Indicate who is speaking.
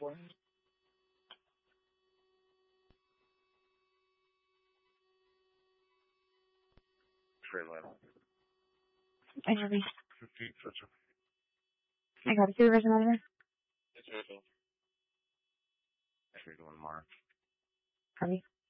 Speaker 1: Trailer.
Speaker 2: I know these.
Speaker 1: 15 such a.
Speaker 2: I got a supervision over there.
Speaker 1: It's Trade one Mark.
Speaker 2: Harvey.